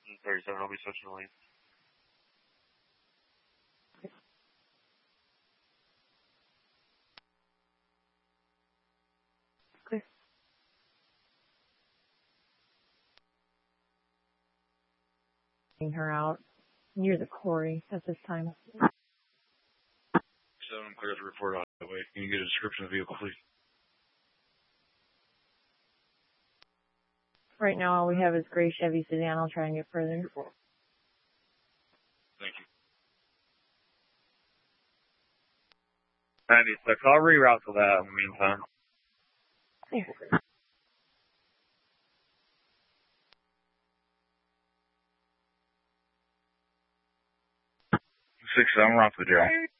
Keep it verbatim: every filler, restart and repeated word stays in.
thirty-seven, I'll be switching lanes. Clear. Getting her out near the quarry at this time. seven, I'm clear to report on that way. Can you get a description of the vehicle, please? Right now, all we have is gray Chevy sedan. I'll try and get further. Thank you. ninety-six, I'll reroute to that in the meantime. Clear. six, seven, we're off the drill.